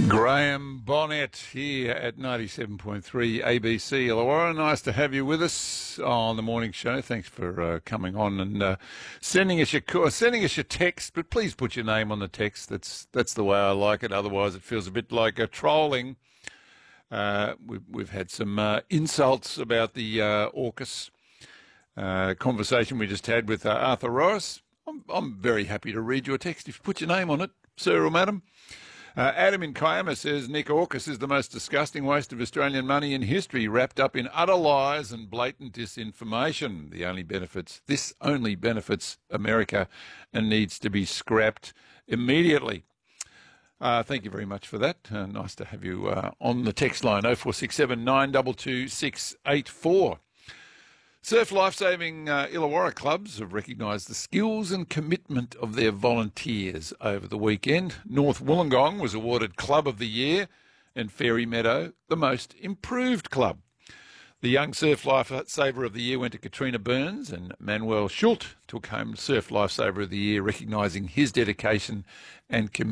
Graham Bonnet here at 97.3 ABC Illawarra. Nice to have you with us on the morning show. Thanks for coming on and sending us your text. But please put your name on the text. That's the way I like it. Otherwise, it feels a bit like trolling. We've had some insults about the AUKUS conversation we just had with Arthur Ross. I'm very happy to read your text if you put your name on it, sir or madam. Adam in Kiama says Nick AUKUS is the most disgusting waste of Australian money in history, wrapped up in utter lies and blatant disinformation. This only benefits America and needs to be scrapped immediately. Thank you very much for that. Nice to have you on the text line 0467 922 684. Surf Lifesaving Illawarra clubs have recognised the skills and commitment of their volunteers over the weekend. North Wollongong was awarded Club of the Year and Fairy Meadow the Most Improved Club. The Young Surf Lifesaver of the Year went to Katrina Burns, and Manuel Schult took home Surf Lifesaver of the Year, recognising his dedication and commitment